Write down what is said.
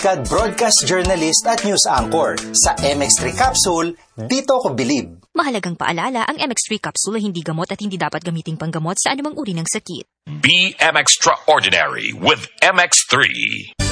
broadcast journalist at news anchor. Sa MX3 Capsule, dito ko bilib. Mahalagang paalala, ang MX3 Capsule ay hindi gamot at hindi dapat gamiting panggamot sa anumang uri ng sakit. Be MX-traordinary with MX3.